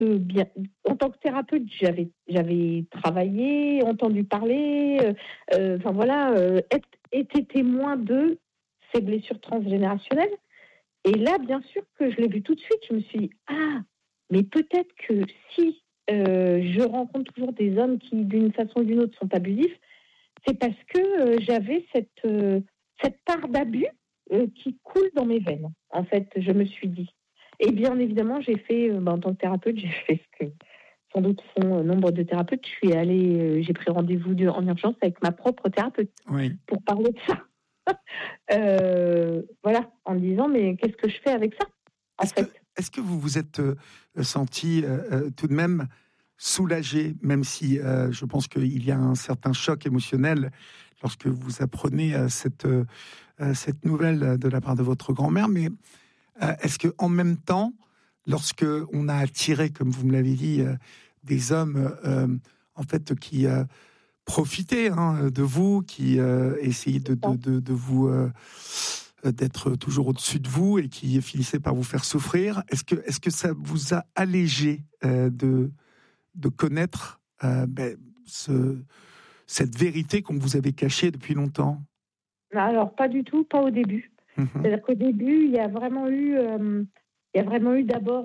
bien, en tant que thérapeute, j'avais travaillé, entendu parler, enfin voilà, été témoin de ces blessures transgénérationnelles. Et là, bien sûr que je l'ai vu tout de suite. Je me suis dit, ah, mais peut-être que si je rencontre toujours des hommes qui, d'une façon ou d'une autre, sont abusifs, c'est parce que j'avais cette part d'abus qui coule dans mes veines. En fait, je me suis dit. Et bien évidemment, j'ai fait, en tant que thérapeute, j'ai fait ce que sans doute font nombre de thérapeutes. Je suis allée, j'ai pris rendez-vous en urgence avec ma propre thérapeute Oui. pour parler de ça. Voilà, en me disant, mais qu'est-ce que je fais avec ça, en fait? Est-ce que vous vous êtes senti tout de même soulagé, même si je pense qu'il y a un certain choc émotionnel lorsque vous apprenez cette nouvelle de la part de votre grand-mère, mais est-ce que en même temps, lorsque on a attiré, comme vous me l'avez dit, des hommes en fait qui profitaient de vous, qui essayaient de vous d'être toujours au-dessus de vous et qui finissaient par vous faire souffrir, est-ce que ça vous a allégé de connaître cette vérité qu'on vous avait cachée depuis longtemps? Alors, pas du tout, pas au début. Mhm. C'est-à-dire qu'au début, il y a vraiment eu d'abord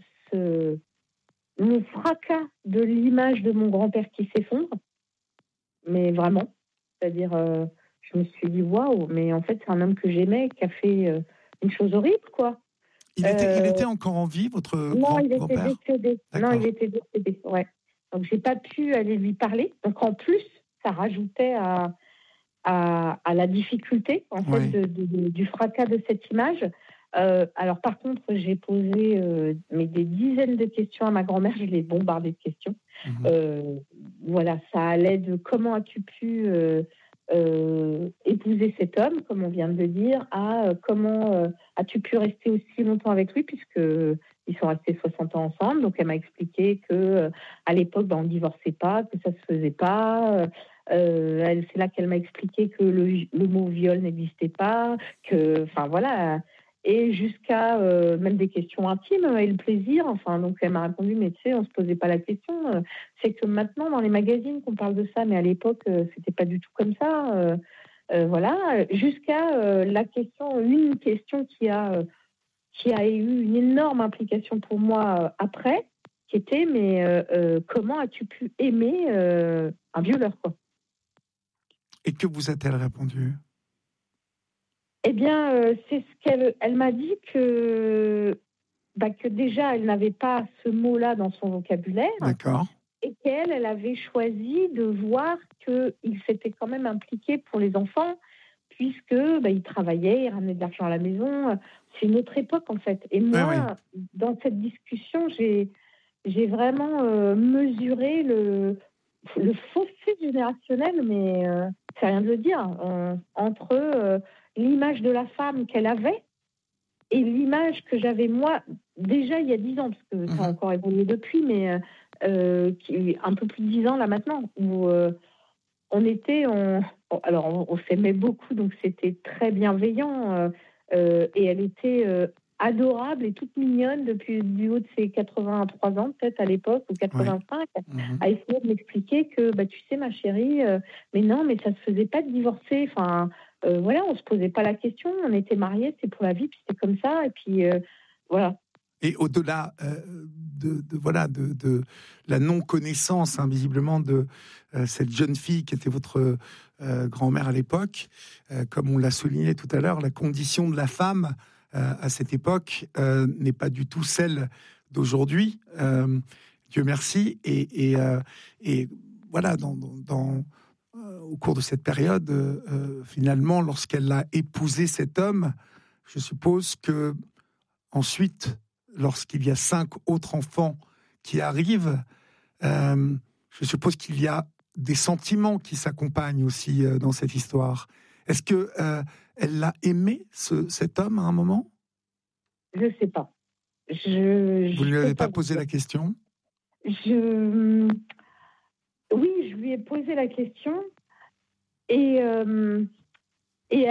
le fracas de l'image de mon grand-père qui s'effondre, mais vraiment. C'est-à-dire, je me suis dit, waouh, mais en fait, c'est un homme que j'aimais, qui a fait une chose horrible, quoi. Il était encore en vie, votre Non, il était grand-père? décédé. Non, il D'accord. était décédé, ouais. Donc, j'ai pas pu aller lui parler. Donc, en plus, ça rajoutait à la difficulté, en fait, Oui. du fracas de cette image. Alors, par contre, j'ai posé des dizaines de questions à ma grand-mère. Je l'ai bombardée de questions. Mhm. Voilà, ça allait de comment as-tu pu épouser cet homme, comme on vient de le dire, à comment as-tu pu rester aussi longtemps avec lui, puisque ils sont restés 60 ans ensemble. Donc, elle m'a expliqué que à l'époque, on ne divorçait pas, que ça se faisait pas. C'est là qu'elle m'a expliqué que le mot viol n'existait pas, que, enfin voilà, et jusqu'à même des questions intimes et le plaisir. Enfin, donc elle m'a répondu, mais tu sais, on se posait pas la question. C'est que maintenant dans les magazines qu'on parle de ça, mais à l'époque c'était pas du tout comme ça. Voilà, jusqu'à une question qui a eu une énorme implication pour moi après, qui était, mais comment as-tu pu aimer un violeur, quoi? Et que vous a-t-elle répondu? Eh bien, c'est ce elle m'a dit que déjà, elle n'avait pas ce mot-là dans son vocabulaire D'accord. et elle avait choisi de voir qu'il s'était quand même impliqué pour les enfants puisque il travaillait, il ramenait de l'argent à la maison. C'est une autre époque, en fait. Et Oui, oui. moi, dans cette discussion, j'ai vraiment mesuré le fossé générationnel, mais c'est rien de le dire, entre l'image de la femme qu'elle avait et l'image que j'avais moi, déjà il y a 10 ans, parce que ça a Mhm. encore évolué depuis, mais qui, un peu plus de 10 ans là maintenant, où on était, on s'aimait beaucoup, donc c'était très bienveillant, et elle était adorable et toute mignonne depuis du haut de ses 83 ans, peut-être à l'époque, ou Oui. 85, Mhm. à essayer de m'expliquer que, tu sais, ma chérie, mais non, mais ça se faisait pas de divorcer, enfin, voilà, on se posait pas la question, on était mariés, c'est pour la vie, puis c'était comme ça, et puis voilà. Et au-delà de la non-connaissance, visiblement, de cette jeune fille qui était votre grand-mère à l'époque, comme on l'a souligné tout à l'heure, la condition de la femme à cette époque n'est pas du tout celle d'aujourd'hui. Dieu merci. Et voilà, au cours de cette période, finalement, lorsqu'elle a épousé cet homme, je suppose que ensuite, lorsqu'il y a 5 autres enfants qui arrivent, je suppose qu'il y a des sentiments qui s'accompagnent aussi dans cette histoire. Est-ce que elle l'a aimé, cet homme, à un moment? Je sais pas. Vous ne Je lui peux avez pas pas vous posé dire. la question? Je, oui, je lui ai posé la question et, et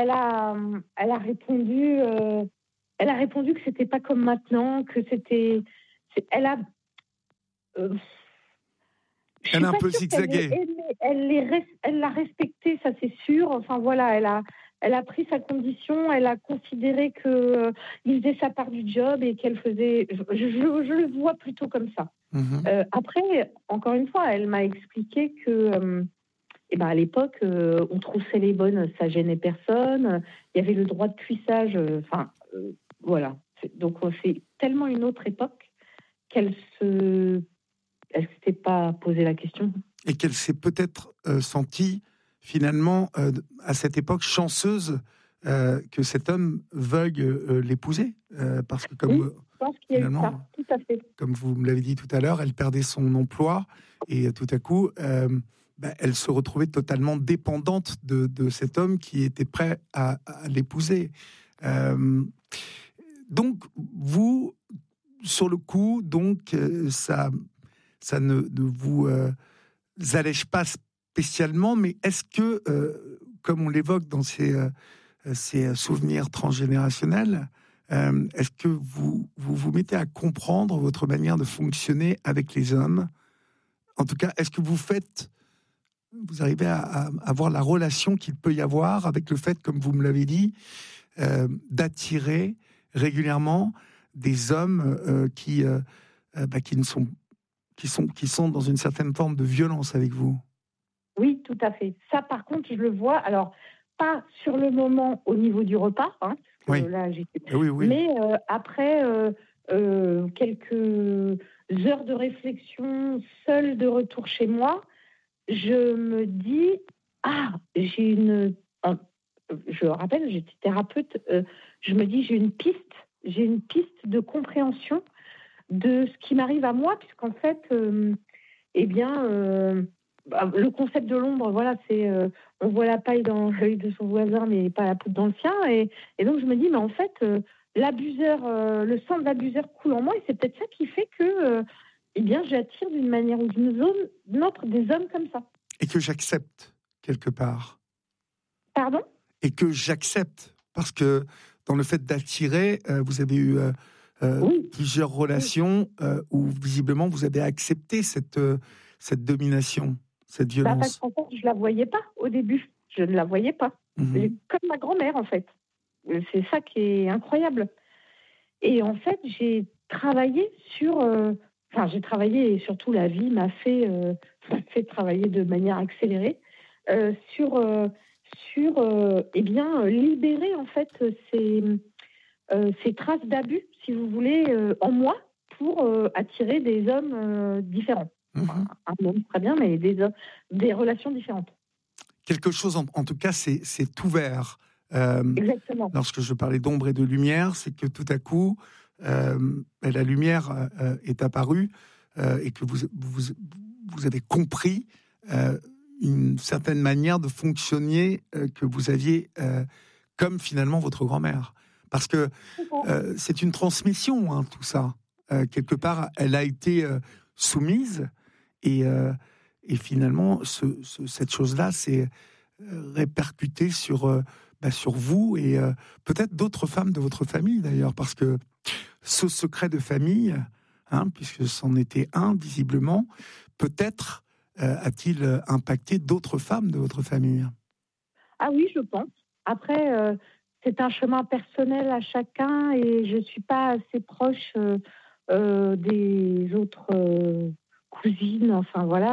elle a répondu que c'était pas comme maintenant, que c'était, elle a, Je Elle suis a un pas peu sûre qu'elle l'ait zigzagué. aimé, elle l'a respecté, ça c'est sûr. Enfin voilà, elle a pris sa condition, elle a considéré que il faisait sa part du job et qu'elle faisait. Je le vois plutôt comme ça. Mhm. Après, encore une fois, elle m'a expliqué que, à l'époque, on troussait les bonnes, ça gênait personne. Il y avait le droit de cuissage. Voilà. Donc c'est tellement une autre époque qu'elle se elle s'était pas posé la question. Et qu'elle s'est peut-être sentie finalement à cette époque chanceuse que cet homme veuille l'épouser, parce que Oui, comme je pense qu'il y a eu ça, finalement, tout à fait. comme vous me l'avez dit tout à l'heure, elle perdait son emploi et tout à coup, elle se retrouvait totalement dépendante de cet homme qui était prêt à l'épouser. Euh, donc, vous, sur le coup, donc, ça ne vous allège pas spécialement, mais est-ce que, comme on l'évoque dans ces souvenirs transgénérationnels, est-ce que vous mettez à comprendre votre manière de fonctionner avec les hommes? En tout cas, est-ce que vous arrivez à avoir la relation qu'il peut y avoir avec le fait, comme vous me l'avez dit, d'attirer régulièrement des hommes qui sont dans une certaine forme de violence avec vous? Oui, tout à fait. Ça, par contre, je le vois. Alors, pas sur le moment au niveau du repas, hein, parce que Oui, là, j'étais. oui, oui. Mais après quelques heures de réflexion, seule de retour chez moi, je me dis j'ai une. Je rappelle, j'étais thérapeute. Je me dis j'ai une piste de compréhension de ce qui m'arrive à moi, puisqu'en fait, le concept de l'ombre, voilà, c'est on voit la paille dans l'œil de son voisin, mais pas la poudre dans le sien. Et donc je me dis, mais en fait, l'abuseur, le sang de l'abuseur coule en moi, et c'est peut-être ça qui fait que, j'attire d'une manière ou d'une autre des hommes comme ça. Et que j'accepte quelque part. Pardon? Et que j'accepte, parce que dans le fait d'attirer, vous avez eu Oui. plusieurs relations où visiblement vous avez accepté cette domination, cette Parce violence. qu'en fait, je la voyais pas au début. Je ne la voyais pas. Mhm. Comme ma grand-mère, en fait. C'est ça qui est incroyable. Et en fait, j'ai travaillé j'ai travaillé, et surtout la vie m'a fait travailler de manière accélérée sur libérer en fait ces traces d'abus, si vous voulez, en moi pour attirer des hommes différents. Enfin, Mhm. un homme très bien, mais des relations différentes. Quelque chose, en tout cas, c'est ouvert. Exactement. Lorsque je parlais d'ombre et de lumière, c'est que tout à coup, la lumière est apparue et que vous avez compris une certaine manière de fonctionner que vous aviez comme finalement votre grand-mère. Parce que c'est une transmission, hein, tout ça. Quelque part, elle a été soumise et, et finalement, cette chose-là s'est répercutée sur vous et peut-être d'autres femmes de votre famille d'ailleurs, parce que ce secret de famille, hein, puisque c'en était un visiblement, peut-être a-t-il impacté d'autres femmes de votre famille. Ah oui, je pense. Après, c'est un chemin personnel à chacun et je ne suis pas assez proche des autres cousines, enfin voilà,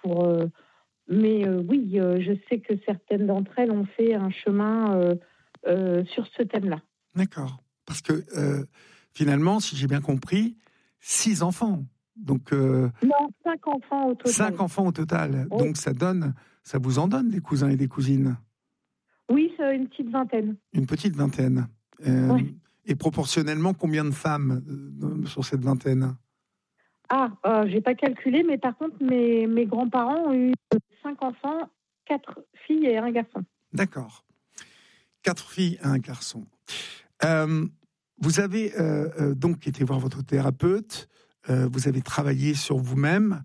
mais oui, je sais que certaines d'entre elles ont fait un chemin sur ce thème-là. D'accord. Parce que finalement, si j'ai bien compris, 6 enfants. Donc Non, 5 enfants au 5 total. enfants au total. Oui, Donc ça vous en donne des cousins et des cousines. oui, c'est une petite vingtaine. Une petite vingtaine. Euh, Ouais. et proportionnellement, combien de femmes sur cette vingtaine? J'ai pas calculé, mais par contre, mes grands-parents ont eu 5 enfants, 4 filles et un garçon. D'accord. 4 filles et un garçon. Euh, vous avez donc été voir votre thérapeute, vous avez travaillé sur vous-même.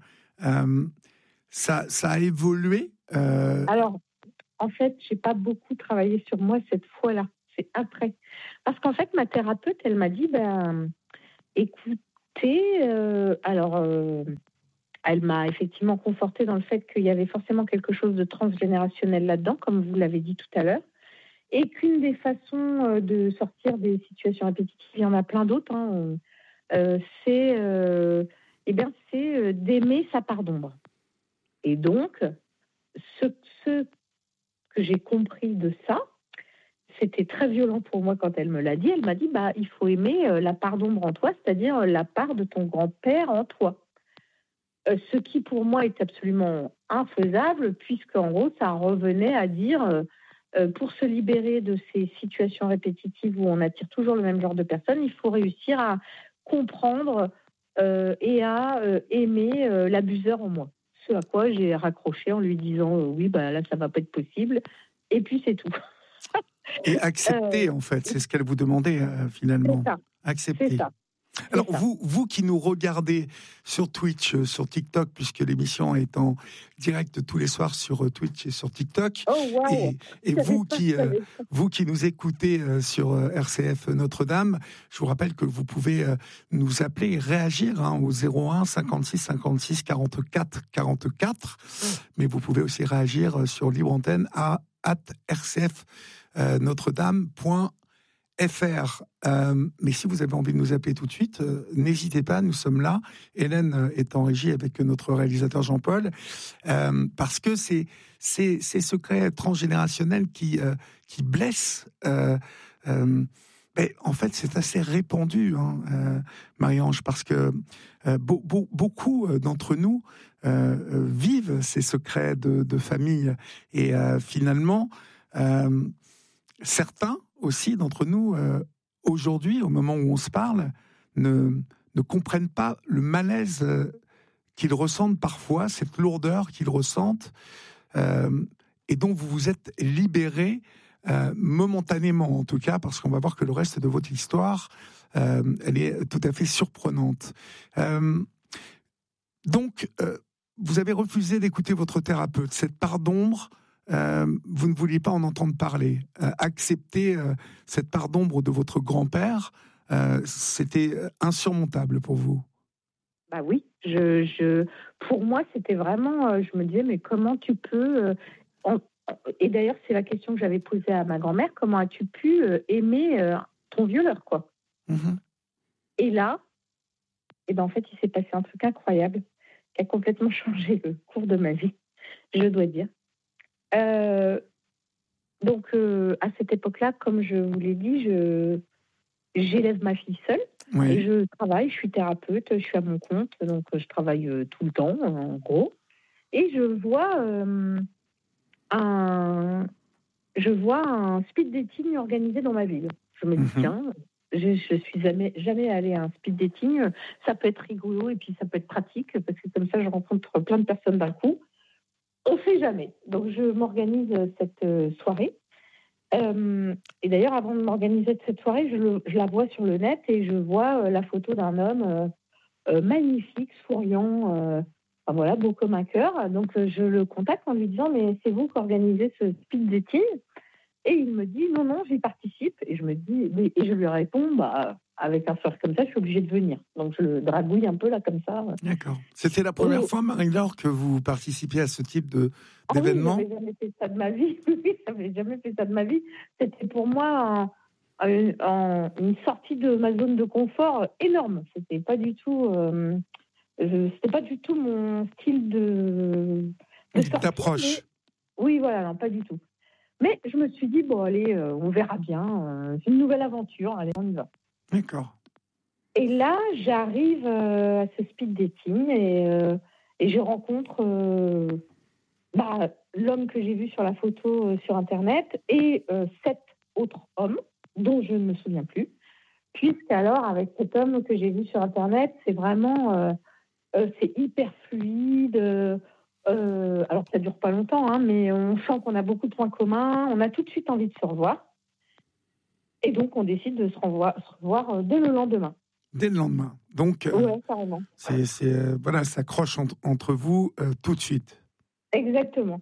Ça a évolué. Alors, en fait, j'ai pas beaucoup travaillé sur moi cette fois-là. C'est après. Parce qu'en fait, ma thérapeute, elle m'a dit, écoutez, elle m'a effectivement confortée dans le fait qu'il y avait forcément quelque chose de transgénérationnel là-dedans, comme vous l'avez dit tout à l'heure, et qu'une des façons de sortir des situations répétitives, il y en a plein d'autres, hein, c'est d'aimer sa part d'ombre. Et donc, ce que j'ai compris de ça, c'était très violent pour moi quand elle me l'a dit. Elle m'a dit, il faut aimer la part d'ombre en toi, c'est-à-dire la part de ton grand-père en toi. Ce qui, pour moi, est absolument infaisable, puisqu'en gros, ça revenait à dire, pour se libérer de ces situations répétitives où on attire toujours le même genre de personnes, il faut réussir à comprendre et à aimer l'abuseur en moi. Ce à quoi j'ai raccroché en lui disant, oui, là, ça va pas être possible. Et puis, c'est tout. Et accepter, en fait, c'est ce qu'elle vous demandait finalement. C'est ça. Accepter. C'est ça. Alors, vous qui nous regardez sur Twitch, sur TikTok, puisque l'émission est en direct tous les soirs sur Twitch et sur TikTok, et vous qui nous écoutez sur RCF Notre-Dame, je vous rappelle que vous pouvez nous appeler et réagir au 01 56 56 44 44, mais vous pouvez aussi réagir sur Libre Antenne à @rcf notre-dame.fr. Mais si vous avez envie de nous appeler tout de suite, n'hésitez pas, nous sommes là. Hélène est en régie avec notre réalisateur Jean-Paul, parce que c'est ces secrets transgénérationnels qui blessent. Mais en fait, c'est assez répandu, Marie-Ange, parce que beaucoup d'entre nous vivent ces secrets de famille. Et finalement, certains aussi d'entre nous, aujourd'hui, au moment où on se parle, ne comprennent pas le malaise qu'ils ressentent parfois, cette lourdeur qu'ils ressentent, et dont vous vous êtes libérés momentanément, en tout cas, parce qu'on va voir que le reste de votre histoire, elle est tout à fait surprenante. Donc, vous avez refusé d'écouter votre thérapeute. Cette part d'ombre, vous ne vouliez pas en entendre parler. Accepter cette part d'ombre de votre grand-père, c'était insurmontable pour vous. Bah oui, pour moi, c'était vraiment, je me disais, mais comment tu peux... et d'ailleurs, c'est la question que j'avais posée à ma grand-mère, comment as-tu pu aimer ton violeur, quoi. Et là, en fait, il s'est passé un truc incroyable qui a complètement changé le cours de ma vie, je dois dire. Donc, à cette époque-là, comme je vous l'ai dit, j'élève ma fille seule. Oui. Et je travaille, je suis thérapeute, je suis à mon compte, donc je travaille tout le temps, en gros. Et je vois un speed dating organisé dans ma ville. Je me dis, tiens, je suis jamais allée à un speed dating. Ça peut être rigolo et puis ça peut être pratique, parce que comme ça, je rencontre plein de personnes d'un coup. On ne sait jamais. Donc, je m'organise cette soirée. Et d'ailleurs, avant de m'organiser cette soirée, je la vois sur le net et je vois la photo d'un homme magnifique, souriant, beau comme un cœur. Donc, je le contacte en lui disant, mais c'est vous qui organisez ce speed dating? Et il me dit, non, j'y participe. Et je me dis, et je lui réponds, avec un soir comme ça, je suis obligée de venir. Donc, je le dragouille un peu, là, comme ça. D'accord. C'était la première fois, Marie-Laure, que vous participiez à ce type d'événement? Oui, j'avais jamais fait ça de ma vie. Oui, j'avais jamais fait ça de ma vie. C'était pour moi une sortie de ma zone de confort énorme. C'était pas du tout, c'était pas du tout mon style de sortie, d'approche. Oui, voilà, non, pas du tout. Mais je me suis dit, bon, allez, on verra bien. C'est une nouvelle aventure. Allez, on y va. D'accord. Et là, j'arrive à ce speed dating et je rencontre l'homme que j'ai vu sur la photo sur Internet et 7 autres hommes dont je ne me souviens plus. Puisqu'alors, avec cet homme que j'ai vu sur Internet, c'est vraiment... c'est hyper fluide. Alors, ça dure pas longtemps, mais on sent qu'on a beaucoup de points communs. On a tout de suite envie de se revoir. Et donc, on décide de se revoir dès le lendemain. Dès le lendemain. Donc, ouais, carrément. Voilà, ça accroche entre vous tout de suite. Exactement.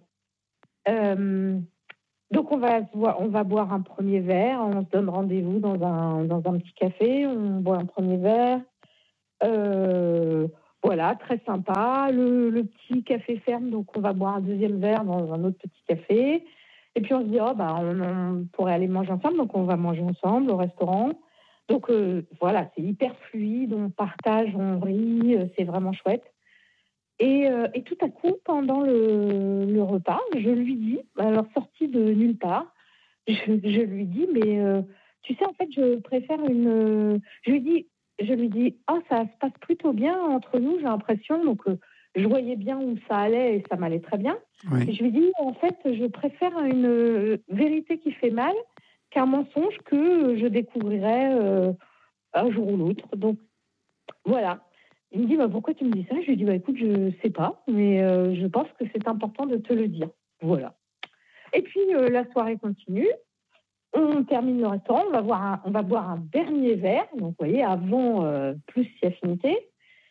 Donc, on va boire un premier verre. On se donne rendez-vous dans un petit café. On boit un premier verre. Voilà, très sympa. Le petit café ferme, donc on va boire un deuxième verre dans un autre petit café. Et puis on se dit, oh, bah, on pourrait aller manger ensemble, donc on va manger ensemble au restaurant. Donc voilà, c'est hyper fluide, on partage, on rit, c'est vraiment chouette. Et tout à coup, pendant le repas, je lui dis, alors sorti de nulle part, je lui dis, mais tu sais, en fait, je préfère une. Je lui dis, oh, ça se passe plutôt bien entre nous, j'ai l'impression. Donc, je voyais bien où ça allait et ça m'allait très bien. Et Oui. je lui dis, en fait, je préfère une vérité qui fait mal qu'un mensonge que je découvrirai un jour ou l'autre. Donc, voilà. Il me dit, bah, pourquoi tu me dis ça? Je lui dis, bah, écoute, je sais pas, mais je pense que c'est important de te le dire. Voilà. Et puis, la soirée continue. On termine le restaurant, on va boire un dernier verre. Donc, vous voyez, avant, plus si affinité.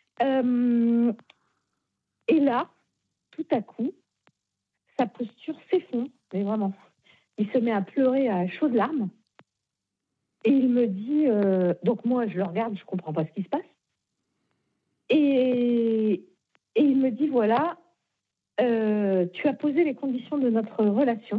Et là, tout à coup, sa posture s'effondre, mais vraiment. Il se met à pleurer à chaudes larmes. Et il me dit, donc moi, je le regarde, je comprends pas ce qui se passe. Et il me dit, voilà, tu as posé les conditions de notre relation.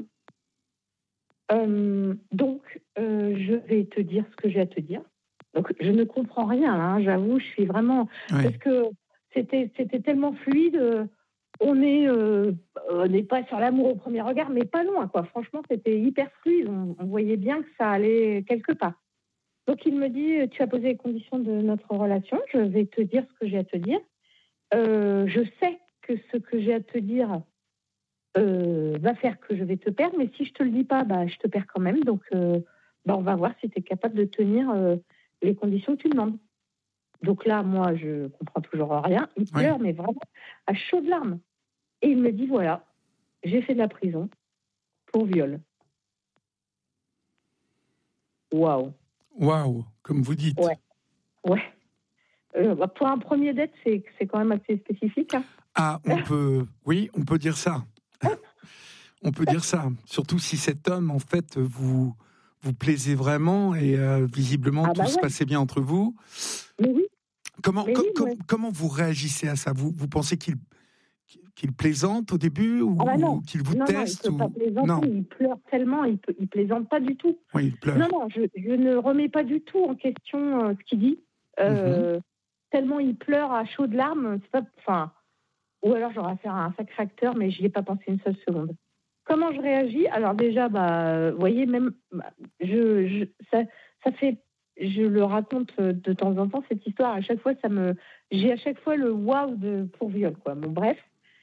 Donc, je vais te dire ce que j'ai à te dire. Donc, je ne comprends rien, hein, j'avoue, je suis vraiment... Oui. Parce que c'était tellement fluide, on n'est pas sur l'amour au premier regard, mais pas loin, quoi. Franchement, c'était hyper fluide, on voyait bien que ça allait quelque part. Donc, il me dit, tu as posé les conditions de notre relation, je vais te dire ce que j'ai à te dire. Je sais que ce que j'ai à te dire va faire que je vais te perdre, mais si je te le dis pas, bah, je te perds quand même. Donc, on va voir si tu es capable de tenir les conditions que tu demandes. Donc là, moi, je comprends toujours rien. Il pleure, mais vraiment à chaudes larmes. Et il me dit, voilà, j'ai fait de la prison pour viol. Waouh. Waouh, comme vous dites. Ouais. Pour un premier date, c'est quand même assez spécifique. Hein. Ah, on peut dire ça. On peut dire ça. Surtout si cet homme, en fait, vous plaisez vraiment et visiblement tout se passait bien entre vous. Mais oui. Comment vous réagissez à ça? Vous pensez qu'il plaisante au début ou qu'il vous teste? Non, il ne peut pas plaisanter, il pleure tellement, il plaisante pas du tout. Oui, il pleure. Non, je ne remets pas du tout en question ce qu'il dit. Tellement il pleure à chaudes larmes, c'est pas, enfin, ou alors j'aurais à faire un sacré acteur, mais je n'y ai pas pensé une seule seconde. Comment je réagis? Alors déjà, vous voyez, même, ça fait, je le raconte de temps en temps, cette histoire, à chaque fois, j'ai à chaque fois le waouh pour viol, quoi. Bon, bref.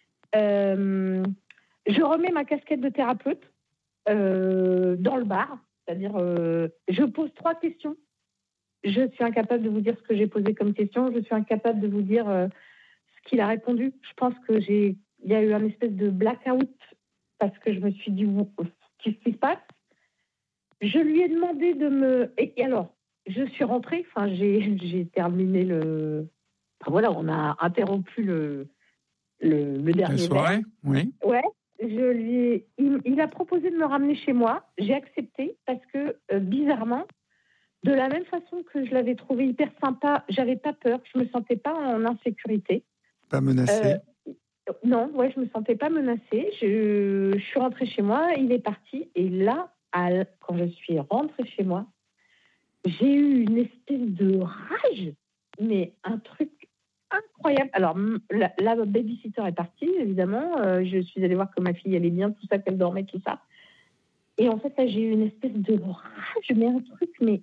Je remets ma casquette de thérapeute dans le bar, c'est-à-dire, je pose 3 questions. Je suis incapable de vous dire ce que j'ai posé comme question, je suis incapable de vous dire ce qu'il a répondu. Je pense il y a eu un espèce de blackout parce que je me suis dit, qu'est-ce qui se passe? Je lui ai demandé de me... Et alors, je suis rentrée, j'ai terminé voilà, on a interrompu le dernier soirée, oui. Ouais, il a proposé de me ramener chez moi. J'ai accepté parce que, bizarrement, de la même façon que je l'avais trouvé hyper sympa, j'avais pas peur, je me sentais pas en insécurité. Pas menacée? Non, ouais, je me sentais pas menacée. Je suis rentrée chez moi, il est parti. Et là, quand je suis rentrée chez moi, j'ai eu une espèce de rage, mais un truc incroyable. Alors, la babysitter est partie, évidemment. Je suis allée voir que ma fille allait bien, tout ça, qu'elle dormait, tout ça. Et en fait, là, j'ai eu une espèce de rage, mais un truc, mais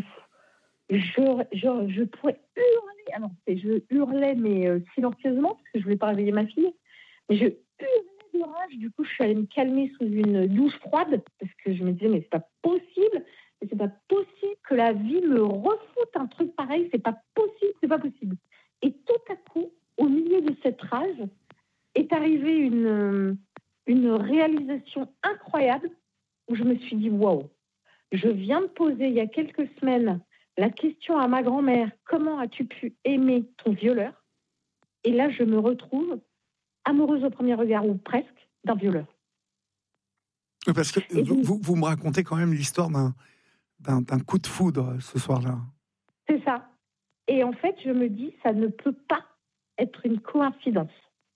je pourrais hurler. Alors, je hurlais, mais silencieusement, parce que je voulais pas réveiller ma fille. Mais je hurlais de rage. Du coup, je suis allée me calmer sous une douche froide, parce que je me disais, mais c'est pas possible. C'est pas possible que la vie me refoute un truc pareil. C'est pas possible. Et tout à coup, au milieu de cette rage, est arrivée une réalisation incroyable où je me suis dit, waouh, je viens de poser il y a quelques semaines la question à ma grand-mère, comment as-tu pu aimer ton violeur? Et là, je me retrouve amoureuse au premier regard, ou presque, d'un violeur. Parce que vous me racontez quand même l'histoire d'un coup de foudre ce soir-là. C'est ça. Et en fait, je me dis, ça ne peut pas être une coïncidence.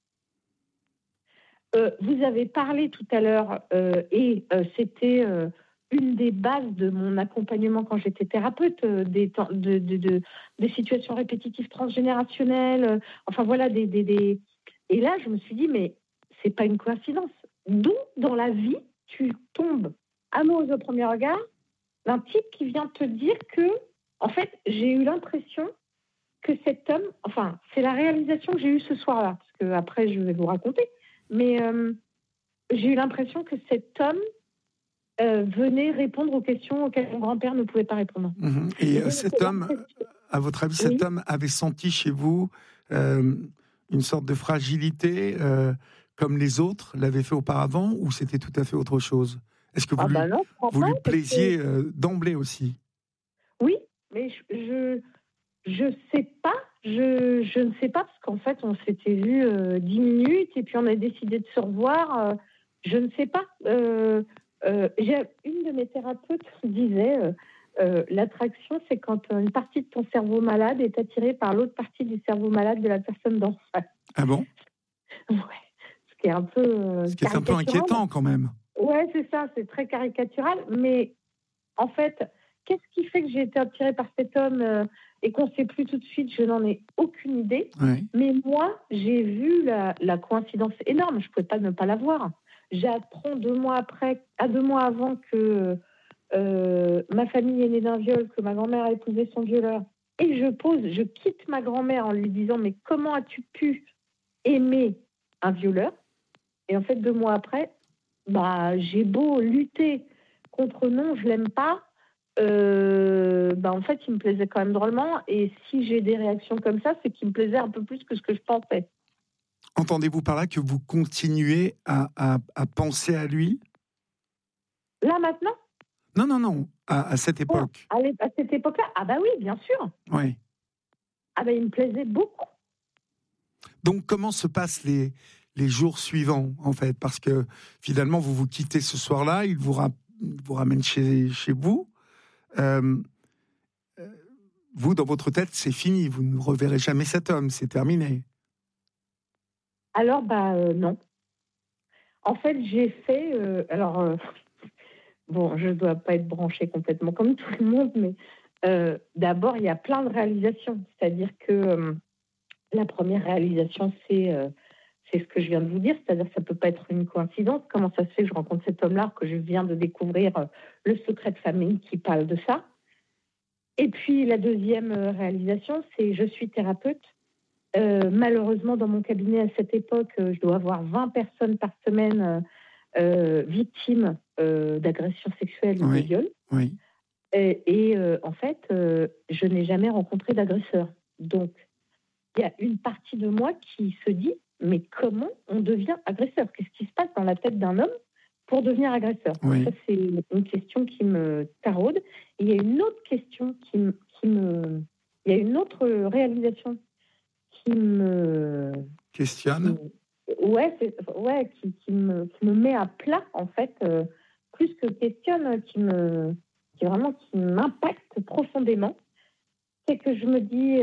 Vous avez parlé tout à l'heure, c'était une des bases de mon accompagnement quand j'étais thérapeute, des situations répétitives transgénérationnelles, enfin voilà, Et là, je me suis dit, mais c'est pas une coïncidence. D'où, dans la vie, tu tombes amoureuse au premier regard d'un type qui vient te dire que, en fait, j'ai eu l'impression que cet homme, enfin, c'est la réalisation que j'ai eue ce soir-là, parce que après, je vais vous raconter, mais j'ai eu l'impression que cet homme venait répondre aux questions auxquelles mon grand-père ne pouvait pas répondre. Et cet homme, à votre avis, cet homme avait senti chez vous une sorte de fragilité comme les autres l'avaient fait auparavant, ou c'était tout à fait autre chose? Est-ce que vous lui plaisiez d'emblée aussi? Oui, mais je sais pas. Je ne sais pas, parce qu'en fait, on s'était vu 10 minutes et puis on a décidé de se revoir. Je ne sais pas. Une de mes thérapeutes disait l'attraction, c'est quand une partie de ton cerveau malade est attirée par l'autre partie du cerveau malade de la personne d'en face. Ah bon? Ouais. Ce qui est un peu inquiétant quand même. Ouais, c'est ça, c'est très caricatural. Mais en fait, qu'est-ce qui fait que j'ai été attirée par cet homme et qu'on ne sait plus tout de suite? Je n'en ai aucune idée. Ouais. Mais moi, j'ai vu la coïncidence énorme. Je ne pouvais pas ne pas la voir. J'apprends 2 mois avant que ma famille est née d'un viol, que ma grand-mère a épousé son violeur. Et je quitte ma grand-mère en lui disant, mais comment as-tu pu aimer un violeur? Et en fait, 2 mois après, j'ai beau lutter contre non, je l'aime pas. En fait, il me plaisait quand même drôlement. Et si j'ai des réactions comme ça, c'est qu'il me plaisait un peu plus que ce que je pensais. Entendez-vous par là que vous continuez à penser à lui? Là, maintenant? Non, à cette époque. À cette époque-là? Ah bah oui, bien sûr. Oui. Ah bah, il me plaisait beaucoup. Donc, comment se passent les jours suivants, en fait? Parce que, finalement, vous vous quittez ce soir-là, il vous ramène chez vous. Vous, dans votre tête, c'est fini, vous ne reverrez jamais cet homme, c'est terminé. Alors, non. En fait, j'ai fait... bon, je ne dois pas être branchée complètement comme tout le monde, mais d'abord, il y a plein de réalisations. C'est-à-dire que la première réalisation, c'est ce que je viens de vous dire, c'est-à-dire que ça ne peut pas être une coïncidence. Comment ça se fait que je rencontre cet homme-là, que je viens de découvrir le secret de famille qui parle de ça? Et puis, la deuxième réalisation, c'est je suis thérapeute. Malheureusement, dans mon cabinet à cette époque, je dois avoir 20 personnes par semaine victimes d'agressions sexuelles ou de viols. Oui. Et en fait, je n'ai jamais rencontré d'agresseur. Donc, il y a une partie de moi qui se dit, mais comment on devient agresseur? Qu'est-ce qui se passe dans la tête d'un homme pour devenir agresseur? Oui. Ça, c'est une question qui me taraude. Et il y a une autre question il y a une autre réalisation qui me questionne. Qui me met à plat, en fait, plus que questionne, qui m'impacte profondément. C'est que je me dis,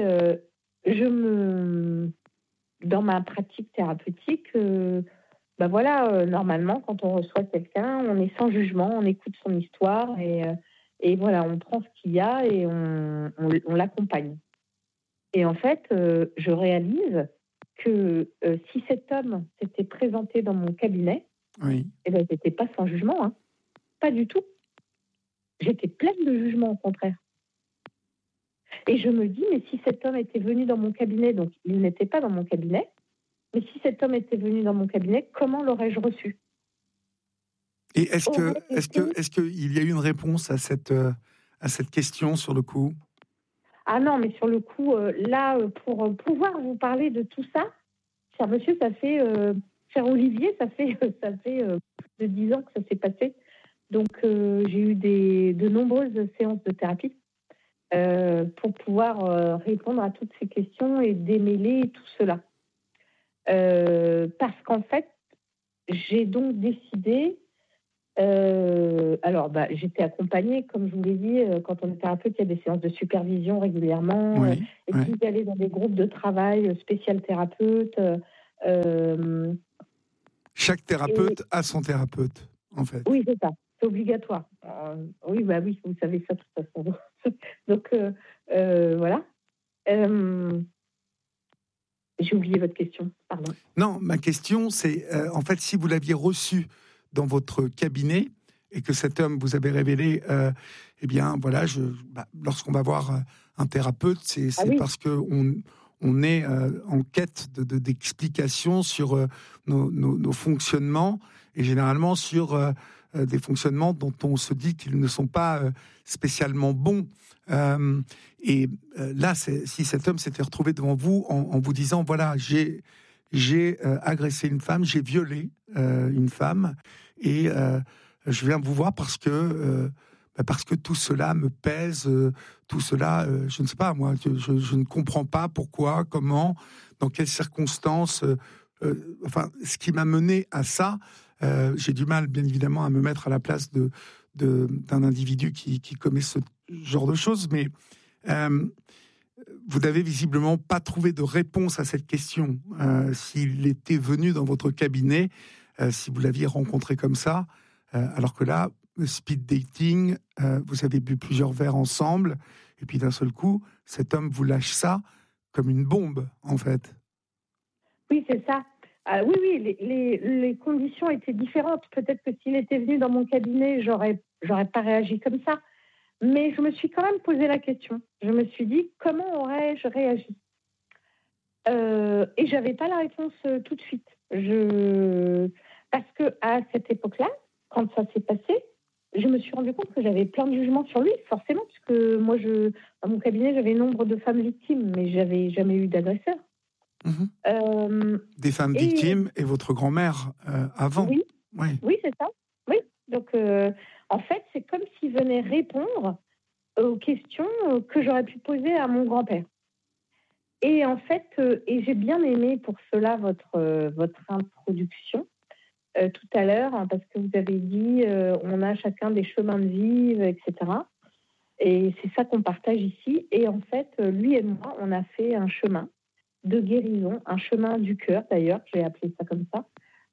dans ma pratique thérapeutique, normalement, quand on reçoit quelqu'un, on est sans jugement, on écoute son histoire et voilà, on prend ce qu'il y a et on l'accompagne. Et en fait, je réalise que si cet homme s'était présenté dans mon cabinet, j'étais pas sans jugement, hein. Pas du tout. J'étais pleine de jugement, au contraire. Et je me dis, mais si cet homme était venu dans mon cabinet, donc il n'était pas dans mon cabinet, mais si cet homme était venu dans mon cabinet, comment l'aurais-je reçu? Et est-ce qu'il y a eu une réponse à cette question sur le coup? Ah non, mais sur le coup, pour pouvoir vous parler de tout ça, cher monsieur, cher Olivier, ça fait plus de 10 ans que ça s'est passé. Donc, j'ai eu de nombreuses séances de thérapie pour pouvoir répondre à toutes ces questions et démêler tout cela. Parce qu'en fait, j'ai donc décidé Alors, j'étais accompagnée, comme je vous l'ai dit, quand on est thérapeute, il y a des séances de supervision régulièrement, Oui, et oui. puis d'aller dans des groupes de travail spécial thérapeute. Euh, Chaque et thérapeute a son thérapeute, en fait. oui, c'est ça, c'est obligatoire. Oui, oui, vous savez ça de toute façon. Donc, voilà. Euh, j'ai oublié votre question, pardon. Non, ma question, c'est, en fait, si vous l'aviez reçu dans votre cabinet et que cet homme vous avait révélé, eh bien, voilà, lorsqu'on va voir un thérapeute, Ah c'est oui, parce que on est en quête d'explications sur nos fonctionnements et généralement sur des fonctionnements dont on se dit qu'ils ne sont pas spécialement bons. Euh, Là, si cet homme s'était retrouvé devant vous en vous disant, voilà, j'ai agressé une femme, j'ai violé une femme, et je viens vous voir parce que tout cela me pèse, tout cela, je ne sais pas, moi, je ne comprends pas pourquoi, comment, dans quelles circonstances, enfin, ce qui m'a mené à ça, j'ai du mal, bien évidemment, à me mettre à la place d'un individu qui commet ce genre de choses, mais euh, vous n'avez visiblement pas trouvé de réponse à cette question. S'il était venu dans votre cabinet, si vous l'aviez rencontré comme ça, alors que là, speed dating, vous avez bu plusieurs verres ensemble, et puis d'un seul coup, cet homme vous lâche ça comme une bombe, en fait. oui, c'est ça. Oui, oui, les conditions étaient différentes. Peut-être que s'il était venu dans mon cabinet, j'aurais pas réagi comme ça. Mais je me suis quand même posé la question. Je me suis dit, comment aurais-je réagi? Et j'avais pas la réponse tout de suite. Parce que à cette époque-là, quand ça s'est passé, je me suis rendu compte que j'avais plein de jugements sur lui, forcément, puisque moi, dans mon cabinet, j'avais nombre de femmes victimes, mais j'avais jamais eu d'agresseur. Mhm. Euh, Des femmes et victimes et votre grand-mère avant. oui, Oui. oui, c'est ça. Oui. Donc, en fait, c'est comme s'il venait répondre aux questions que j'aurais pu poser à mon grand-père. Et en fait, et j'ai bien aimé pour cela votre introduction tout à l'heure, hein, parce que vous avez dit on a chacun des chemins de vie, etc. Et c'est ça qu'on partage ici. Et en fait, lui et moi, on a fait un chemin de guérison, un chemin du cœur d'ailleurs, j'ai appelé ça comme ça.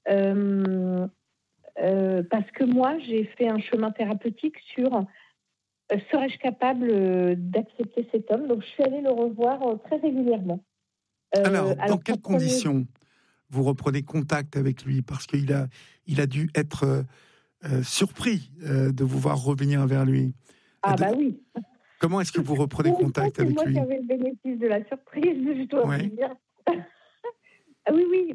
Parce que moi, j'ai fait un chemin thérapeutique sur serais-je capable d'accepter cet homme. Donc, je suis allée le revoir très régulièrement. Alors, dans Alors, ça quelles prenait... conditions vous reprenez contact avec lui? Parce il a dû être surpris de vous voir revenir vers lui. Ah bah oui. Comment est-ce que vous reprenez Bon, ça, contact c'est avec moi qui lui? avais le bénéfice de la surprise, je dois vous Ouais. dire. Ah oui, oui,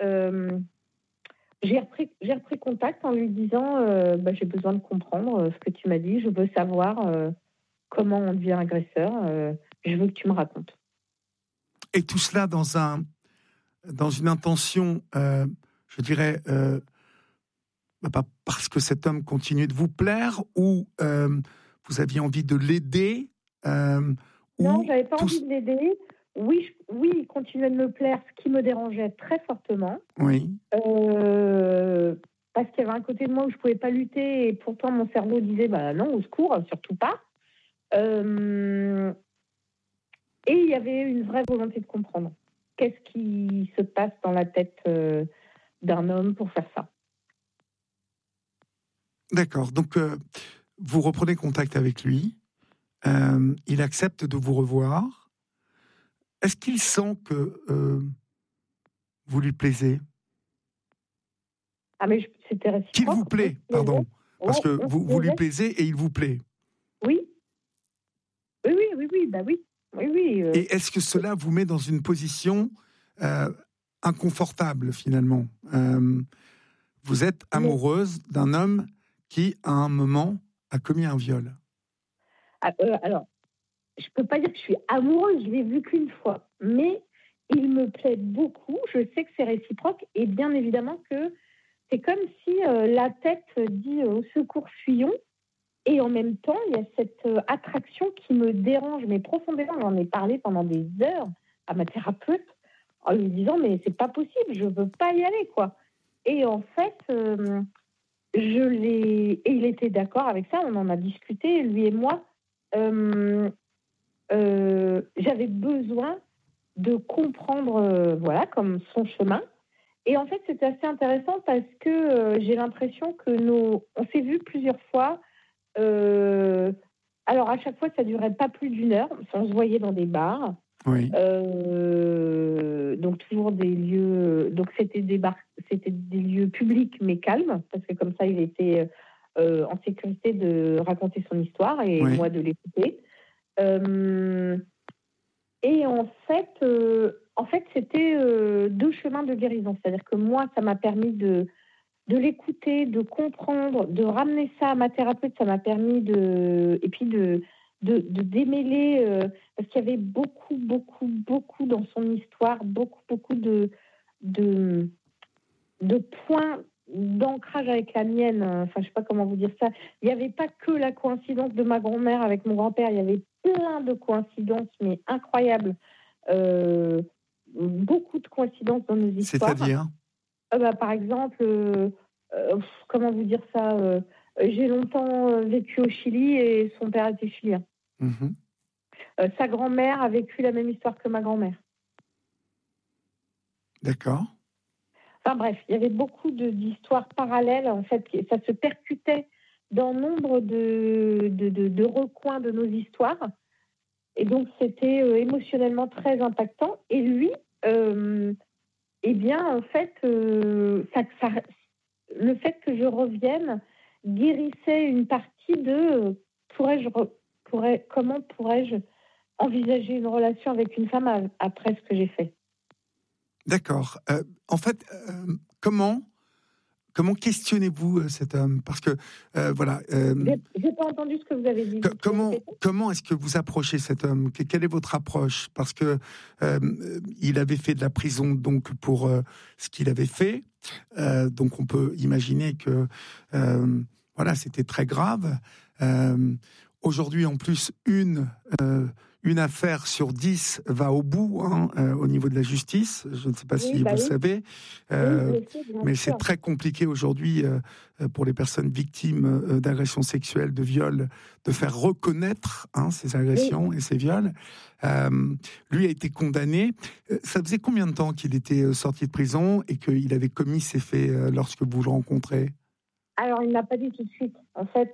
j'ai repris contact en lui disant j'ai besoin de comprendre ce que tu m'as dit, je veux savoir comment on devient agresseur, je veux que tu me racontes. Et tout cela dans une intention, je dirais, pas parce que cet homme continuait de vous plaire, ou vous aviez envie de l'aider, Non, ou j'avais pas tout. envie de l'aider. Oui, oui, il continuait de me plaire, ce qui me dérangeait très fortement. Oui. Euh, Parce qu'il y avait un côté de moi où je ne pouvais pas lutter et pourtant mon cerveau disait bah non, au secours, surtout pas. Euh, et il y avait une vraie volonté de comprendre. Qu'est-ce qui se passe dans la tête d'un homme pour faire ça? D'accord. Donc, vous reprenez contact avec lui. Il accepte de vous revoir. Est-ce qu'il sent que vous lui plaisez? Ah mais c'était Qu'il vous réciproque, on se plaît, plaisait. pardon. Parce Ouais, que on se vous lui plaisait. plaisez et il vous plaît. Oui, oui, oui, oui, oui, bah oui, oui, oui. Et est-ce que cela vous met dans une position euh, inconfortable, finalement? Vous êtes Mais amoureuse d'un homme qui, à un moment, a commis un viol. alors, je peux pas dire que je suis amoureuse, je l'ai vu qu'une fois, mais il me plaît beaucoup. Je sais que c'est réciproque et bien évidemment que c'est comme si la tête dit au secours, fuyons. Et en même temps, il y a cette attraction qui me dérange, mais profondément. J'en ai parlé pendant des heures à ma thérapeute en lui disant mais c'est pas possible, je veux pas y aller quoi. Et en fait, Et il était d'accord avec ça, on en a discuté, lui et moi. J'avais besoin de comprendre, voilà, comme son chemin. Et en fait, c'était assez intéressant parce que j'ai l'impression que on s'est vus plusieurs fois. Alors, à chaque fois, ça durait pas plus d'une heure. On se voyait dans des bars. Oui. Donc, toujours des lieux. Donc, c'était c'était des lieux publics, mais calmes, parce que comme ça, il était en sécurité de raconter son histoire et Oui. moi de l'écouter. Et en fait, c'était deux chemins de guérison. C'est-à-dire que moi, ça m'a permis de l'écouter, de comprendre, de ramener ça à ma thérapeute. Ça m'a permis et puis de démêler, parce qu'il y avait beaucoup, beaucoup, beaucoup dans son histoire, beaucoup, beaucoup de, de points d'ancrage avec la mienne. Enfin, je sais pas comment vous dire ça. Il n'y avait pas que la coïncidence de ma grand-mère avec mon grand-père. Il y avait plein de coïncidences, mais incroyables. Beaucoup de coïncidences dans nos histoires. C'est-à-dire? Par exemple, comment vous dire ça, j'ai longtemps vécu au Chili et son père était chilien. Mmh. Sa grand-mère a vécu la même histoire que ma grand-mère. D'accord. Enfin bref, il y avait beaucoup d'histoires parallèles, en fait, ça se percutait dans nombre de recoins de nos histoires. Et donc, c'était émotionnellement très impactant. Et lui, eh bien, en fait, le fait que je revienne guérissait une partie de comment pourrais-je envisager une relation avec une femme après ce que j'ai fait. D'accord. En fait, comment questionnez-vous cet homme? Parce que, voilà. J'ai pas entendu ce que vous avez dit. Comment est-ce que vous approchez cet homme? Quelle est votre approche? Parce que il avait fait de la prison donc pour ce qu'il avait fait. Donc on peut imaginer que voilà, c'était très grave. Aujourd'hui, en plus, une affaire sur 10 va au bout au niveau de la justice. Je ne sais pas si vous le savez, mais c'est très compliqué aujourd'hui pour les personnes victimes d'agressions sexuelles, de viols, de faire reconnaître ces agressions et ces viols. Lui a été condamné. Ça faisait combien de temps qu'il était sorti de prison et qu'il avait commis ces faits lorsque vous le rencontrez? Alors, il ne l'a pas dit tout de suite. En fait,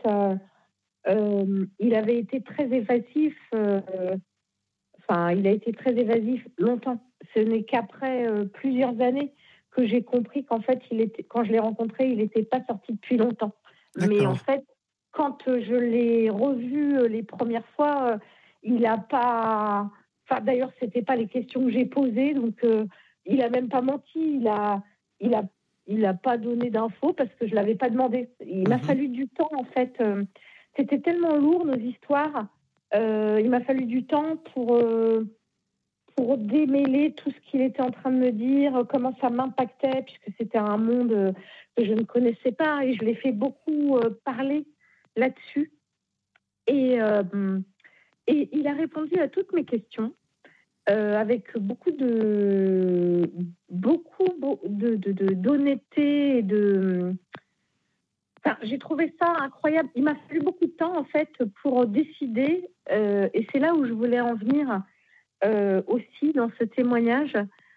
il avait été très évasif. Il a été très évasif longtemps. Ce n'est qu'après plusieurs années que j'ai compris qu'en fait, quand je l'ai rencontré, il n'était pas sorti depuis longtemps. D'accord. Mais en fait, quand je l'ai revu les premières fois, il n'a pas. Enfin, d'ailleurs, c'était pas les questions que j'ai posées, donc il a même pas menti. Il a pas donné d'infos parce que je l'avais pas demandé. Il m'a fallu du temps, en fait. C'était tellement lourd nos histoires. Il m'a fallu du temps pour démêler tout ce qu'il était en train de me dire, comment ça m'impactait, puisque c'était un monde que je ne connaissais pas, et je l'ai fait beaucoup parler là-dessus. Et il a répondu à toutes mes questions avec beaucoup d'honnêteté et de... Enfin, j'ai trouvé ça incroyable. Il m'a fallu beaucoup de temps, en fait, pour décider, et c'est là où je voulais en venir aussi dans ce témoignage,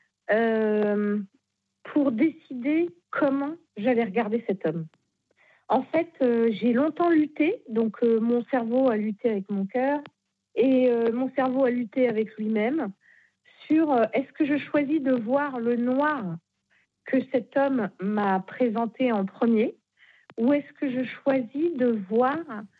pour décider comment j'allais regarder cet homme. En fait, j'ai longtemps lutté, donc mon cerveau a lutté avec mon cœur, et mon cerveau a lutté avec lui-même, sur est-ce que je choisis de voir le noir que cet homme m'a présenté en premier, ou est-ce que je choisis de voir,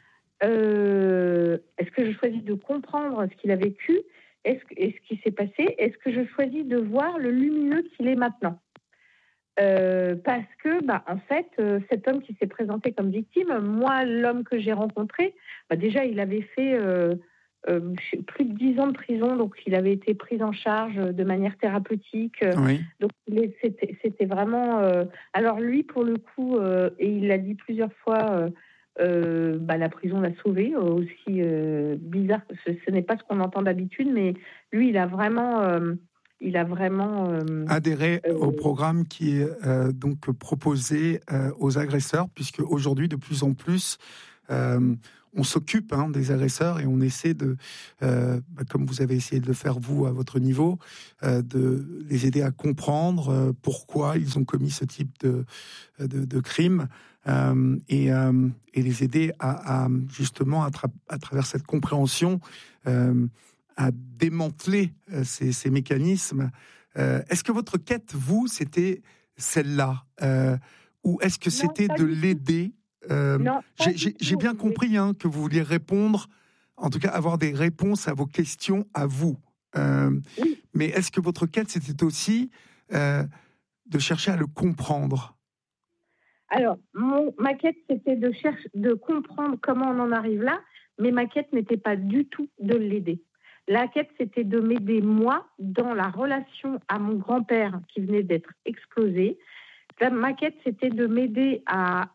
est-ce que je choisis de comprendre ce qu'il a vécu, et ce qui s'est passé, est-ce que je choisis de voir le lumineux qu'il est maintenant? Parce que, en fait, cet homme qui s'est présenté comme victime, moi, l'homme que j'ai rencontré, déjà, il avait fait plus de 10 ans de prison, donc il avait été pris en charge de manière thérapeutique. Oui. Donc, c'était vraiment... alors, lui, pour le coup, et il l'a dit plusieurs fois, la prison l'a sauvé, aussi bizarre, ce n'est pas ce qu'on entend d'habitude, mais lui, il a vraiment... il a vraiment adhérer au programme qui est donc proposé aux agresseurs, puisque aujourd'hui, de plus en plus, on s'occupe des agresseurs et on essaie de, comme vous avez essayé de le faire vous à votre niveau, de les aider à comprendre pourquoi ils ont commis ce type de crime et les aider à justement à travers cette compréhension à démanteler ces mécanismes. Est-ce que votre quête, vous, c'était celle-là ou est-ce que non, c'était pas de du tout. l'aider Non, pas du J'ai tout. bien compris que vous vouliez répondre, en tout cas avoir des réponses à vos questions à vous. Oui. Mais est-ce que votre quête, c'était aussi de chercher à le comprendre? Alors, ma quête, c'était de comprendre comment on en arrive là, mais ma quête n'était pas du tout de l'aider. La quête, c'était de m'aider, moi, dans la relation à mon grand-père qui venait d'être explosé. Là, ma quête, c'était de m'aider à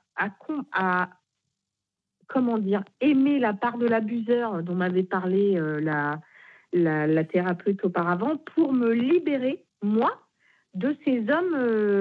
comment dire, aimer la part de l'abuseur dont m'avait parlé la thérapeute auparavant pour me libérer, moi, de ces hommes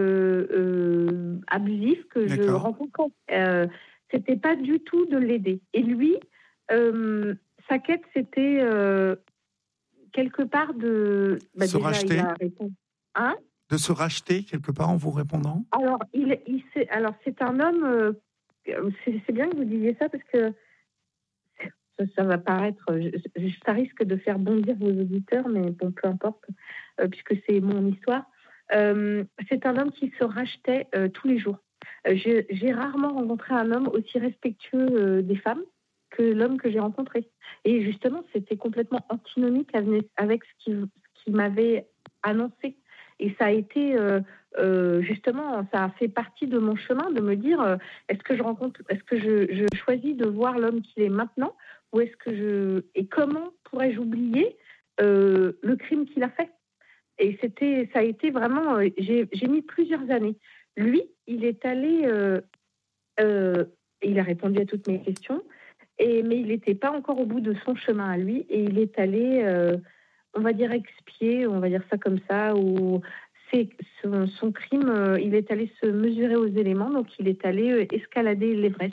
abusifs que je D'accord. rencontre. C'était pas du tout de l'aider. Et lui, sa quête, c'était quelque part de... Se déjà, il racheter, a répondu. Hein? de se racheter quelque part en vous répondant? Alors, alors, c'est un homme... c'est bien que vous disiez ça parce que ça va paraître, ça risque de faire bondir vos auditeurs, mais bon, peu importe, puisque c'est mon histoire. C'est un homme qui se rachetait tous les jours. J'ai rarement rencontré un homme aussi respectueux des femmes que l'homme que j'ai rencontré. Et justement, c'était complètement antinomique avec ce qu'il m'avait annoncé. Et ça a été, justement, ça a fait partie de mon chemin de me dire, est-ce que je choisis de voir l'homme qu'il est maintenant, ou et comment pourrais-je oublier le crime qu'il a fait? Et ça a été vraiment, j'ai mis plusieurs années. Lui, il est allé, il a répondu à toutes mes questions, mais il n'était pas encore au bout de son chemin à lui, et il est allé, on va dire, expier, on va dire ça comme ça, ou son crime, il est allé se mesurer aux éléments, donc il est allé escalader l'Everest.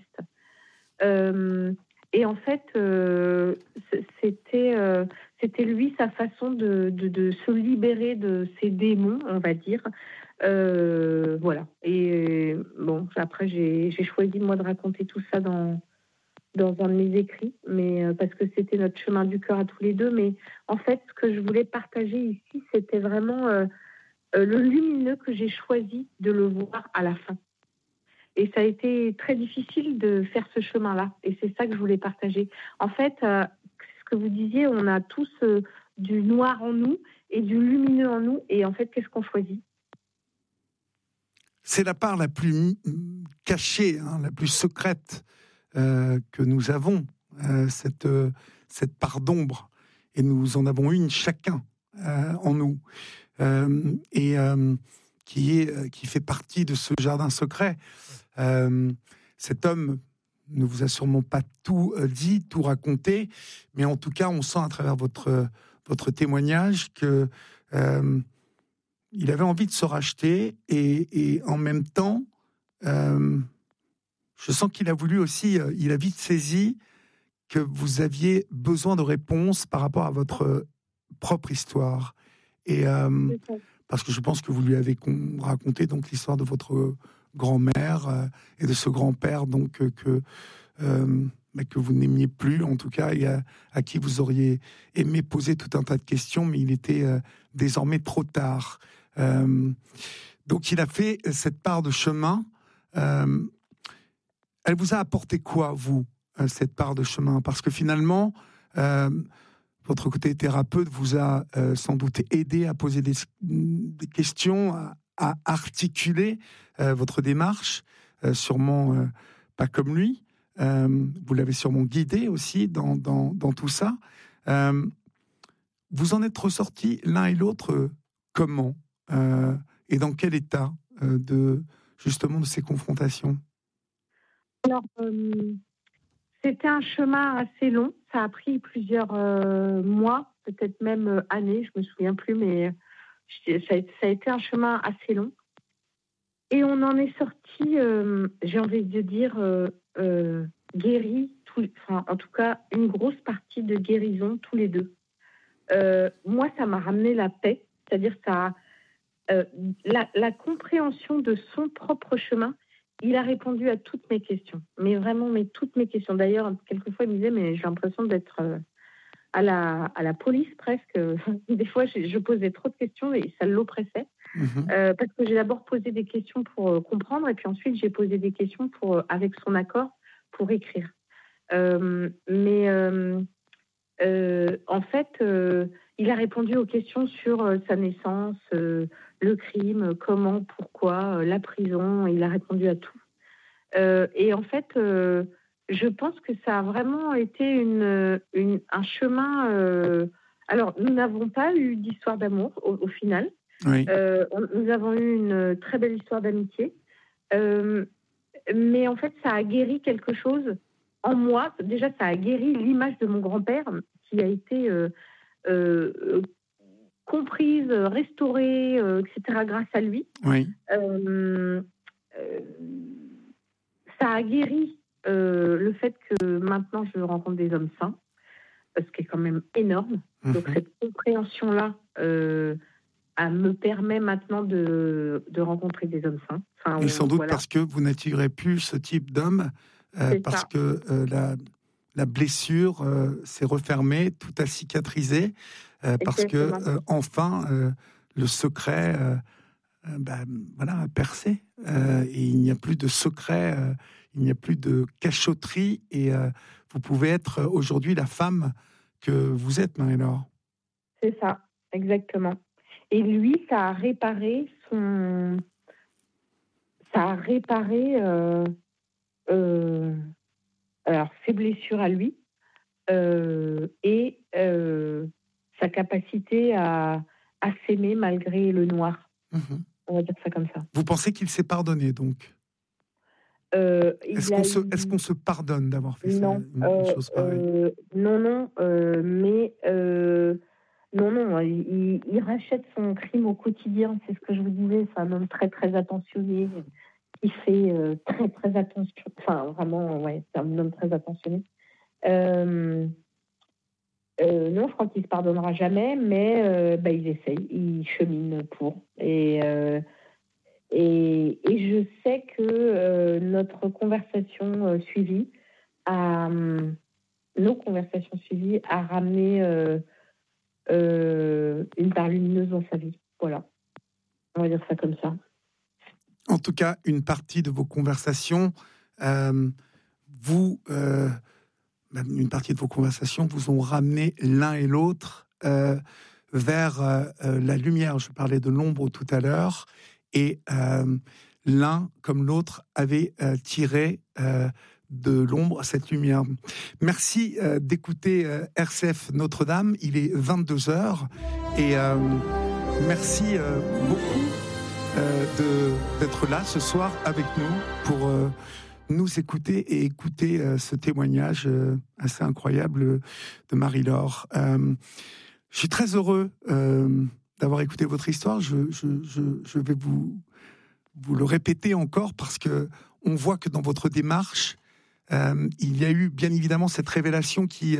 Et en fait, c'était lui, sa façon de se libérer de ses démons, on va dire. Voilà. Et bon, après, j'ai choisi, moi, de raconter tout ça dans un de mes écrits, mais parce que c'était notre chemin du cœur à tous les deux. Mais en fait, ce que je voulais partager ici, c'était vraiment le lumineux que j'ai choisi de le voir à la fin. Et ça a été très difficile de faire ce chemin-là. Et c'est ça que je voulais partager. En fait, ce que vous disiez, on a tous du noir en nous et du lumineux en nous. Et en fait, qu'est-ce qu'on choisit? C'est la part la plus cachée, la plus secrète que nous avons, cette part d'ombre. Et nous en avons une chacun en nous. Et qui fait partie de ce jardin secret. Cet homme ne vous a sûrement pas tout dit, tout raconté, mais en tout cas, on sent à travers votre témoignage que il avait envie de se racheter et en même temps, je sens qu'il a voulu aussi, il a vite saisi que vous aviez besoin de réponses par rapport à votre propre histoire. Et parce que je pense que vous lui avez raconté donc l'histoire de votre grand-mère et de ce grand-père donc que vous n'aimiez plus en tout cas et à qui vous auriez aimé poser tout un tas de questions, mais il était désormais trop tard. Donc il a fait cette part de chemin. Elle vous a apporté quoi, vous, cette part de chemin? Parce que finalement, votre côté thérapeute vous a sans doute aidé à poser des questions, à articuler votre démarche, sûrement pas comme lui. Vous l'avez sûrement guidé aussi dans tout ça. Vous en êtes ressortis l'un et l'autre comment et dans quel état justement de ces confrontations? Alors, c'était un chemin assez long. Ça a pris plusieurs mois, peut-être même années, je me souviens plus, mais Ça a été un chemin assez long. Et on en est sorti, j'ai envie de dire, guéris, en tout cas, une grosse partie de guérison tous les deux. Moi, ça m'a ramené la paix, c'est-à-dire ça, la compréhension de son propre chemin. Il a répondu à toutes mes questions, mais vraiment, toutes mes questions. D'ailleurs, quelquefois, il me disait, mais j'ai l'impression d'être à la police presque. Des fois, je posais trop de questions et ça l'oppressait. Parce que j'ai d'abord posé des questions pour comprendre, et puis ensuite, j'ai posé des questions avec son accord pour écrire. En fait, il a répondu aux questions sur sa naissance, le crime, comment, pourquoi, la prison. Il a répondu à tout. Et en fait, je pense que ça a vraiment été un chemin. Alors, nous n'avons pas eu d'histoire d'amour au final. Oui. Nous avons eu une très belle histoire d'amitié. Mais en fait, ça a guéri quelque chose en moi. Déjà, ça a guéri l'image de mon grand-père qui a été comprise, restaurée, etc., grâce à lui. Oui. Ça a guéri le fait que maintenant je rencontre des hommes sains, ce qui est quand même énorme. Donc cette compréhension-là me permet maintenant de rencontrer des hommes sains. Et sans doute parce que vous n'attirez plus ce type d'homme, parce que la blessure s'est refermée, tout a cicatrisé, parce que enfin le secret a percé. Et il n'y a plus de secret, il n'y a plus de cachotterie, et vous pouvez être aujourd'hui la femme que vous êtes, Marie-Laure. C'est ça, exactement. Et lui, ça a réparé ses blessures à lui, et sa capacité à s'aimer malgré le noir. On va dire ça comme ça. Vous pensez qu'il s'est pardonné, donc? Est-ce qu'on se pardonne d'avoir fait une chose pareille? Non, mais non, il rachète son crime au quotidien. C'est ce que je vous disais. C'est un homme très, très attentionné, qui fait très, très attention. Enfin, vraiment, ouais, c'est un homme très attentionné. Non, je crois qu'il ne se pardonnera jamais, mais il essaye, il chemine pour. Et je sais que notre conversation suivie nos conversations suivies a ramené une part lumineuse dans sa vie. Voilà. On va dire ça comme ça. En tout cas, une partie de vos conversations, une partie de vos conversations vous ont ramené l'un et l'autre vers la lumière. Je parlais de l'ombre tout à l'heure, et l'un comme l'autre avait tiré de l'ombre cette lumière. Merci d'écouter RCF Notre-Dame. Il est 22h, et merci beaucoup d'être là ce soir avec nous pour nous écouter et écouter ce témoignage assez incroyable de Marie-Laure. Je suis très heureux d'avoir écouté votre histoire. Je vais vous le répéter encore, parce que on voit que dans votre démarche, il y a eu bien évidemment cette révélation qui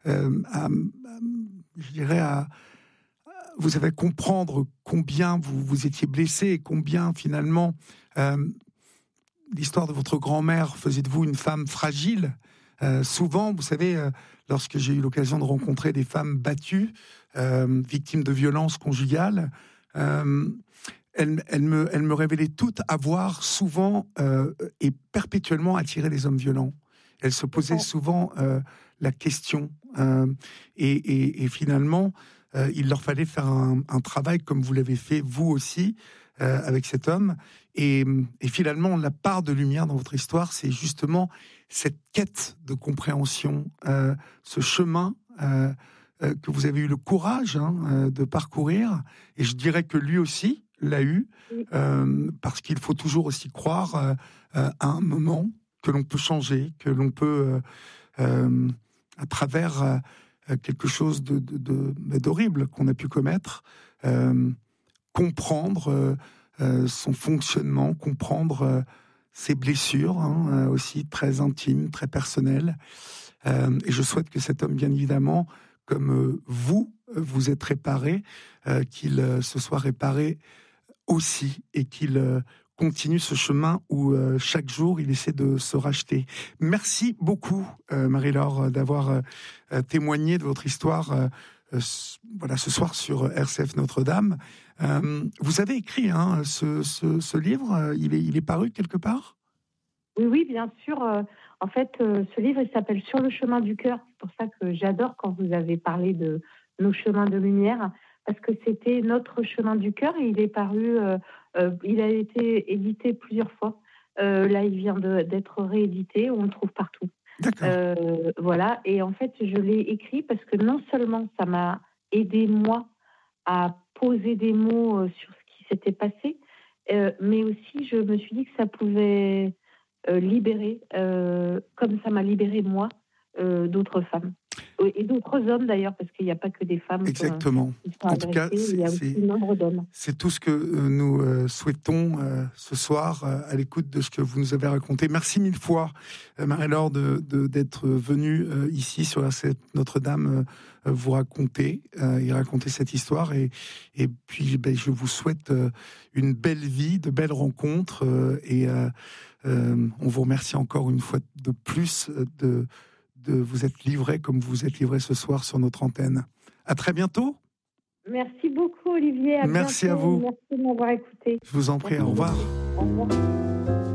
vous avez comprendre combien vous étiez blessé, et combien finalement l'histoire de votre grand-mère faisait de vous une femme fragile. Souvent, vous savez, lorsque j'ai eu l'occasion de rencontrer des femmes battues, victimes de violences conjugales, elles me révélaient toutes avoir souvent et perpétuellement attiré les hommes violents. Elles se posaient souvent la question. Et finalement, il leur fallait faire un travail comme vous l'avez fait, vous aussi, avec cet homme. Et finalement, la part de lumière dans votre histoire, c'est justement cette quête de compréhension, ce chemin que vous avez eu le courage de parcourir. Et je dirais que lui aussi l'a eu, parce qu'il faut toujours aussi croire à un moment que l'on peut changer, que l'on peut, à travers quelque chose d'horrible qu'on a pu commettre, comprendre son fonctionnement, comprendre ses blessures, aussi très intimes, très personnelles. Et je souhaite que cet homme, bien évidemment, comme vous êtes réparé, qu'il se soit réparé aussi et qu'il continue ce chemin où chaque jour il essaie de se racheter. Merci beaucoup Marie-Laure d'avoir témoigné de votre histoire ce soir sur RCF Notre-Dame. Vous avez écrit ce livre, il est paru quelque part ? Oui, bien sûr. En fait, ce livre il s'appelle Sur le chemin du cœur. C'est pour ça que j'adore quand vous avez parlé de nos chemins de lumière, parce que c'était notre chemin du cœur et il est paru, il a été édité plusieurs fois. Là, il vient d'être réédité, on le trouve partout. D'accord. Voilà, et en fait, je l'ai écrit parce que non seulement ça m'a aidé, moi, à poser des mots sur ce qui s'était passé, mais aussi je me suis dit que ça pouvait libérer, comme ça m'a libéré moi, d'autres femmes. Et d'autres hommes d'ailleurs, parce qu'il n'y a pas que des femmes Exactement. qui sont En tout cas, agressées, il y a aussi nombre d'hommes. C'est tout ce que nous souhaitons ce soir à l'écoute de ce que vous nous avez raconté. Merci mille fois, Marie-Laure, d'être venue ici sur Notre-Dame vous raconter et raconter cette histoire. Et puis, je vous souhaite une belle vie, de belles rencontres. On vous remercie encore une fois de plus de vous être livré comme vous êtes livré ce soir sur notre antenne. À très bientôt. Merci beaucoup, Olivier. Merci bientôt. à vous. Merci de m'avoir écouté. Je vous en prie. Au revoir. Au revoir.